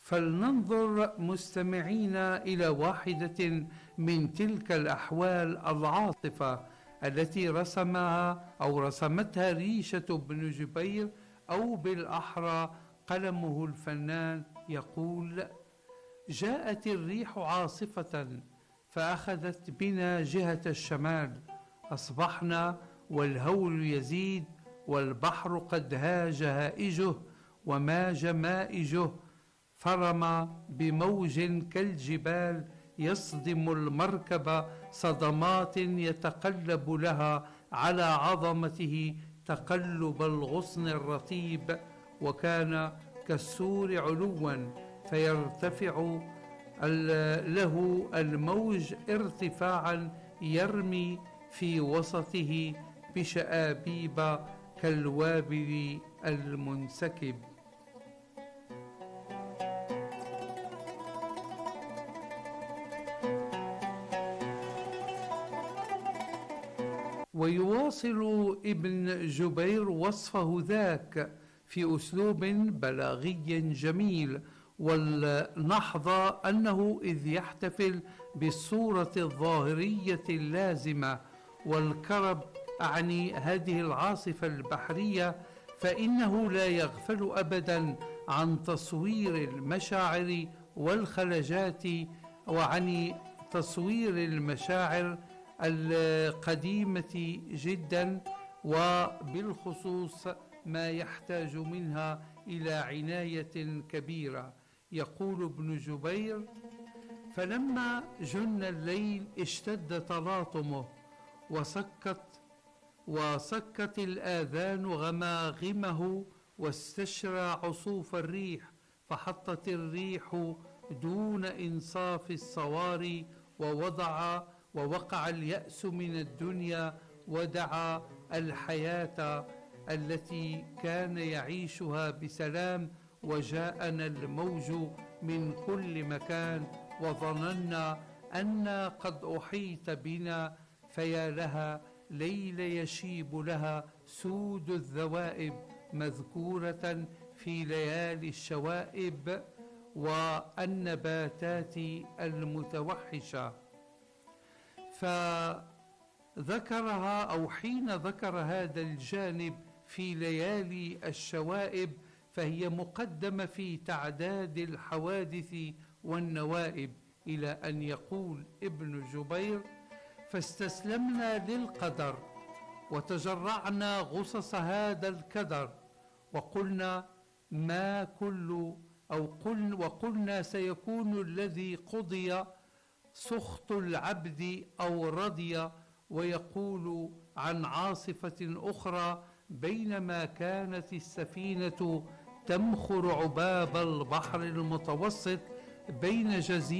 فلننظر مستمعين إلى واحدة من تلك الأحوال العاطفة التي رسمتها ريشة بن جبير، أو بالأحرى قلمه الفنان. يقول: جاءت الريح عاصفة فأخذت بنا جهة الشمال، أصبحنا والهول يزيد والبحر قد هاج هائجه وماج مائجه، فرم بموج كالجبال يصدم المركب صدمات يتقلب لها على عظمته تقلب الغصن الرطيب، وكان كالسور علوا فيرتفع له الموج ارتفاعا يرمي في وسطه بشآبيب كالوابل المنسكب. ويواصل ابن جبير وصفه ذاك في أسلوب بلاغي جميل، ولنحظى أنه إذ يحتفل بالصورة الظاهرية اللازمة والكرب، أعني هذه العاصفة البحرية، فإنه لا يغفل أبدا عن تصوير المشاعر والخلجات، وعن تصوير المشاعر القديمة جدا، وبالخصوص ما يحتاج منها إلى عناية كبيرة. يقول ابن جبير: فلما جن الليل اشتد تلاطمه وسكت الآذان غماغمه، واستشرى عصوف الريح، فحطت الريح دون إنصاف الصواري، ووقع اليأس من الدنيا، ودعا الحياة التي كان يعيشها بسلام، وجاءنا الموج من كل مكان، وظننا أن قد أحيط بنا، فيا لها ليل يشيب لها سود الذوائب، مذكورة في ليالي الشوائب والنباتات المتوحشة. فذكرها، أو حين ذكر هذا الجانب في ليالي الشوائب، فهي مقدمة في تعداد الحوادث والنوائب، إلى أن يقول ابن جبير: فاستسلمنا للقدر وتجرعنا غصص هذا الكدر، وقلنا وقلنا سيكون الذي قضي سخط العبد أو رضي. ويقول عن عاصفة أخرى: بينما كانت السفينة تمخر عباب البحر المتوسط بين جزيرة